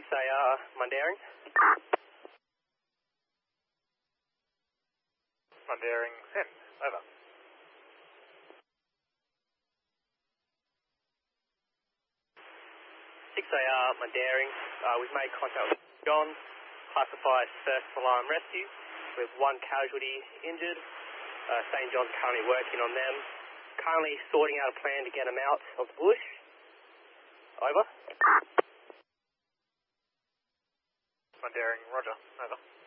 6AR, Mundaring. Mundaring, send. Over. 6AR, Mundaring. We've made contact with John, classified first alarm rescue. We have one casualty injured. St. John's currently working on them. Currently sorting out a plan to get them out of the bush. Over. Mundaring, roger. Over.